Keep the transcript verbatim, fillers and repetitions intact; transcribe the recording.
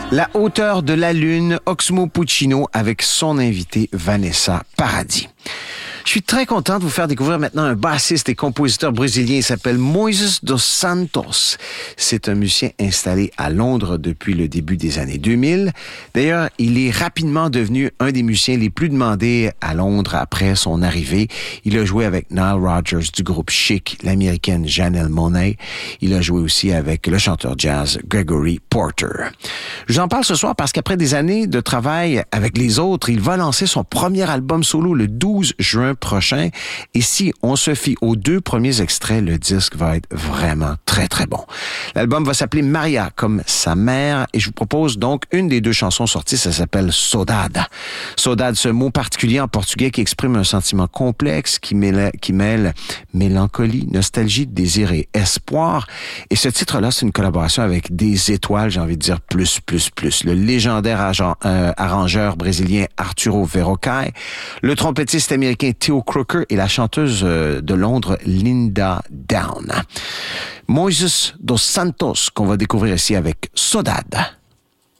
La hauteur de la lune, Oxmo Puccino avec son invité Vanessa Paradis. Je suis très content de vous faire découvrir maintenant un bassiste et compositeur brésilien. Il s'appelle Moises dos Santos. C'est un musicien installé à Londres depuis le début des années deux mille. D'ailleurs, il est rapidement devenu un des musiciens les plus demandés à Londres après son arrivée. Il a joué avec Nile Rodgers du groupe Chic, l'américaine Janelle Monáe. Il a joué aussi avec le chanteur jazz Gregory Porter. Je vous en parle ce soir parce qu'après des années de travail avec les autres, il va lancer son premier album solo le douze juin prochain. Et si on se fie aux deux premiers extraits, le disque va être vraiment très, très bon. L'album va s'appeler Maria, comme sa mère, et je vous propose donc une des deux chansons sorties, ça s'appelle Saudade. Saudade, ce mot particulier en portugais qui exprime un sentiment complexe, qui mêle, qui mêle mélancolie, nostalgie, désir et espoir. Et ce titre-là, c'est une collaboration avec des étoiles, j'ai envie de dire plus, plus, plus. Le légendaire agent, euh, arrangeur brésilien Arturo Verocai, le trompettiste américain Theo Croker et la chanteuse de Londres Linda Down. Moises dos Santos qu'on va découvrir ici avec Saudade.